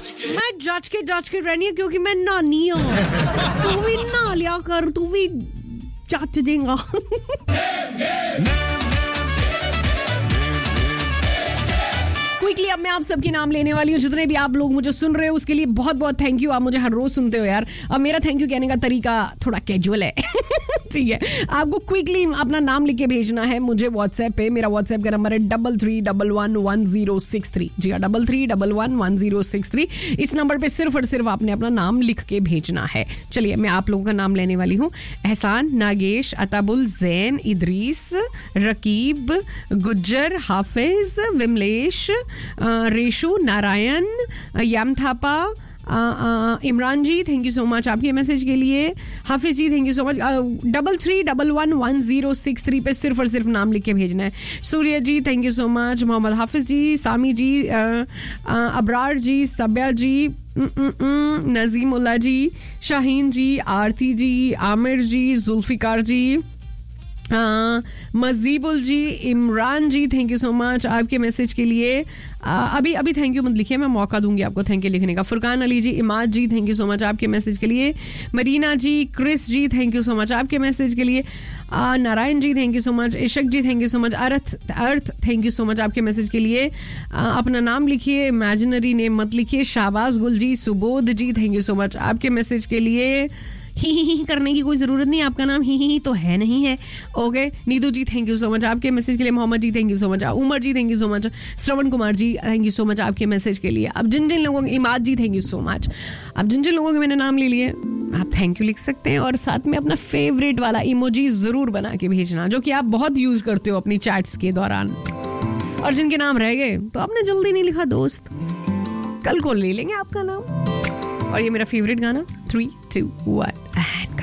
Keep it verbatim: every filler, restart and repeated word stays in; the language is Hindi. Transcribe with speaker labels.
Speaker 1: मैं जज के जज के रहनी है क्योंकि मैं नानी हूँ. तू भी ना लिया कर, तू भी जज देगा. क्विकली अब मैं आप सबके नाम लेने वाली हूँ. जितने भी आप लोग मुझे सुन रहे हो उसके लिए बहुत बहुत थैंक यू. आप मुझे हर रोज सुनते हो यार. अब मेरा थैंक यू कहने का तरीका थोड़ा कैजुअल है. ठीक है, आपको क्विकली अपना नाम लिख के भेजना है मुझे व्हाट्सएप पे. मेरा व्हाट्सएप का नंबर है double three double one one zero six three. जी हाँ, double three double one one zero six three. इस नंबर पे सिर्फ और सिर्फ आपने अपना नाम लिख के भेजना है. चलिए मैं आप लोगों का नाम लेने वाली हूँ. एहसान, नागेश, अताबुल, जैन, इदरीस, रकीब, गुज्जर, हाफिज, विमलेश, रेशु, नारायण, याम थापा, इमरान जी थैंक यू सो मच आपके मैसेज के लिए. हाफिज जी thank you so much. Double three double one one zero six three पे सिर्फ और सिर्फ नाम लिख के भेजना है. सूर्य जी thank you so much. Mohammad Hafiz ji, Sami ji, Abrar ji, Sabya ji, नजीमुल्ला ji, Shaheen ji, Aarti ji, Aamir ji, Zulfikar ji, मजीबुल ji, Imran ji thank you so much आपके मैसेज के लिए. आ, अभी अभी थैंक यू मत लिखिए, मैं मौका दूंगी आपको थैंक यू लिखने का. फुरकान अली जी, इमाद जी थैंक यू सो मच आपके मैसेज के लिए. मरीना जी, Chris ji thank you so much आपके मैसेज के लिए. आ, Narayan ji thank you so much. Ishaq ji thank you so much. Earth earth thank you so much आपके मैसेज के लिए. आ, अपना नाम लिखिए, इमेजिनरी नेम मत लिखिए. शाहबाज गुल जी, सुबोध जी थैंक यू सो मच आपके मैसेज के लिए. ही ही ही करने की कोई ज़रूरत नहीं, आपका नाम ही ही तो है नहीं है. Okay. Neetu ji thank you so much आपके मैसेज के लिए. मोहम्मद जी thank you so much. Umar ji thank you so much. Shravan Kumar ji thank you so much आपके मैसेज के लिए. अब जिन जिन लोगों के, इमाद जी थैंक यू सो मच. अब जिन जिन लोगों के मैंने नाम ले लिए आप थैंक यू लिख सकते हैं और साथ में अपना फेवरेट वाला इमोजी ज़रूर बना के भेजना जो कि आप बहुत यूज़ करते हो अपनी चैट्स के दौरान. और जिनके नाम रह गए तो आपने जल्दी नहीं लिखा दोस्त, कल को ले लेंगे आपका नाम. और ये मेरा फेवरेट गाना थ्री टू वन एंड